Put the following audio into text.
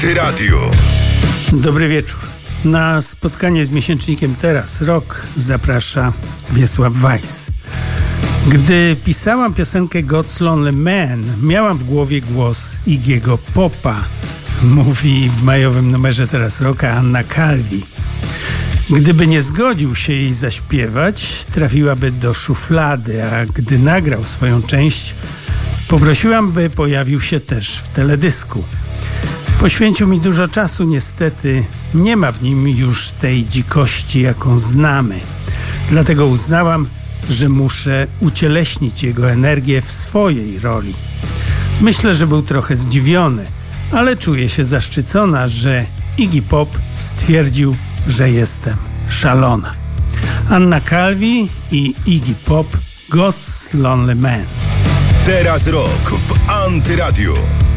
Antyradio. Dobry wieczór. Na spotkanie z miesięcznikiem Teraz Rok zaprasza Wiesław Weiss. Gdy pisałam piosenkę God's Lonely Man, miałam w głowie głos Iggy'ego Popa, mówi w majowym numerze Teraz Roka Anna Calvi. Gdyby nie zgodził się jej zaśpiewać, trafiłaby do szuflady, a gdy nagrał swoją część, poprosiłam, by pojawił się też w teledysku. Poświęcił mi dużo czasu, niestety nie ma w nim już tej dzikości, jaką znamy. Dlatego uznałam, że muszę ucieleśnić jego energię w swojej roli. Myślę, że był trochę zdziwiony, ale czuję się zaszczycona, że Iggy Pop stwierdził, że jestem szalona. Anna Calvi i Iggy Pop, God's Lonely Man. Teraz Rok w Antyradio.